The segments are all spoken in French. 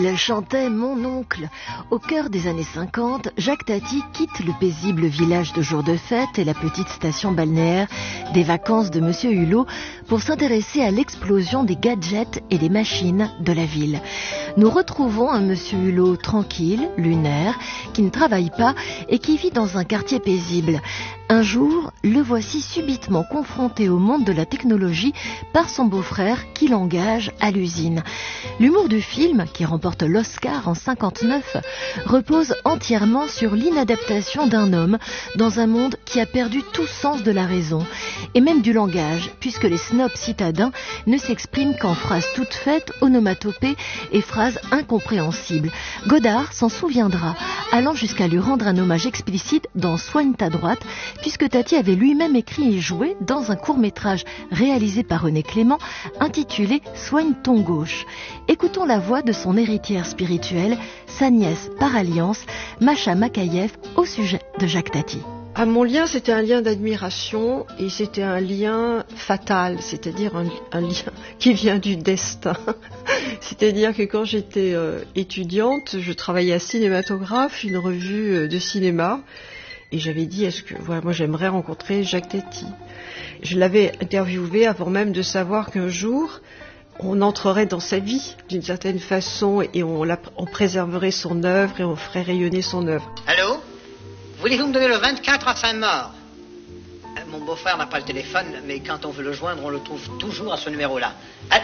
Elle chantait Mon oncle. Au cœur des années 50, Jacques Tati quitte le paisible village de jour de fête et la petite station balnéaire des vacances de Monsieur Hulot pour s'intéresser à l'explosion des gadgets et des machines de la ville. Nous retrouvons un Monsieur Hulot tranquille, lunaire, qui ne travaille pas et qui vit dans un quartier paisible. Un jour, le voici subitement confronté au monde de la technologie par son beau-frère qui l'engage à l'usine. L'humour du film, qui remporte l'Oscar en 59, repose entièrement sur l'inadaptation d'un homme dans un monde qui a perdu tout sens de la raison, et même du langage, puisque les snobs citadins ne s'expriment qu'en phrases toutes faites, onomatopées et phrases incompréhensibles. Godard s'en souviendra, allant jusqu'à lui rendre un hommage explicite dans Soigne ta droite, puisque Tati avait lui-même écrit et joué dans un court-métrage réalisé par René Clément, intitulé Soigne ton gauche. Écoutons la voix de son héritière spirituelle, sa nièce par alliance, Masha Makayev, au sujet de Jacques Tati. Ah, mon lien, c'était un lien d'admiration et c'était un lien fatal, c'est-à-dire un lien qui vient du destin. C'est-à-dire que quand j'étais étudiante, je travaillais à Cinématographe, une revue de cinéma, et j'avais dit, moi j'aimerais rencontrer Jacques Tati. Je l'avais interviewé avant même de savoir qu'un jour, on entrerait dans sa vie d'une certaine façon et on préserverait son œuvre et on ferait rayonner son œuvre. Allô ? Voulez-vous me donner le 24 à Saint-Maur ? Mon beau-frère n'a pas le téléphone, mais quand on veut le joindre, on le trouve toujours à ce numéro-là.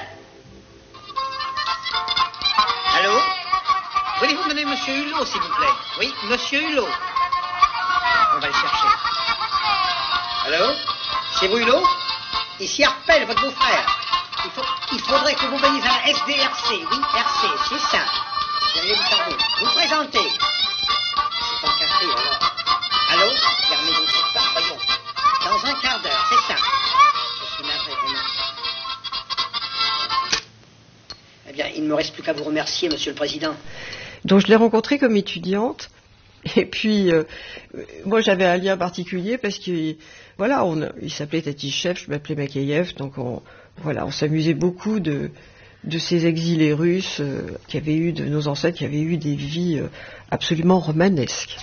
Allô ? Voulez-vous me donner Monsieur Hulot, s'il vous plaît ? Oui, Monsieur Hulot. On va le chercher. Allô ? C'est vous Hulot ? Ici Arpel, votre beau-frère. Il faudrait que vous veniez à la SDRC. Oui, RC, c'est ça. Je vais vous faire vous présenter. C'est en café, alors. Allô ? Fermez donc cette porte, voyons. Dans un quart d'heure, c'est ça. Je suis navré, vraiment. Eh bien, il ne me reste plus qu'à vous remercier, Monsieur le Président. Donc je l'ai rencontré comme étudiante. Et puis, moi j'avais un lien particulier parce que, voilà, il s'appelait Tati Chef, je m'appelais Makayev, donc on s'amusait beaucoup de ces exilés russes de nos ancêtres qui avaient eu des vies absolument romanesques.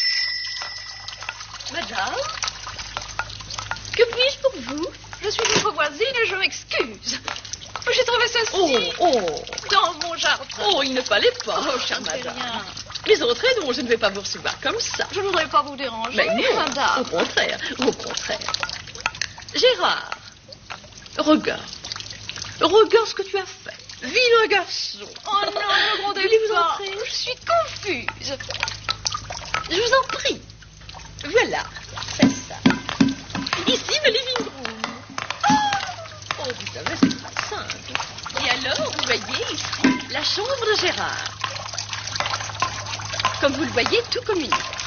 Madame, que puis-je pour vous ? Je suis votre voisine et je m'excuse. J'ai trouvé ceci dans mon jardin. Oh, il ne fallait pas, chère madame. madame. Mais au train, non, je ne vais pas vous recevoir comme ça. Je ne voudrais pas vous déranger, Mais non, madame. au contraire. Gérard, regarde ce que tu as fait. Vilain garçon. Oh non, ne grondez Voulez-vous pas. entrer ? Je suis confuse. Je vous en prie. Voilà, c'est ça. Ici, le living room. Oh, vous savez, c'est très simple. Et alors, vous voyez ici la chambre de Gérard. Comme vous le voyez, tout communique.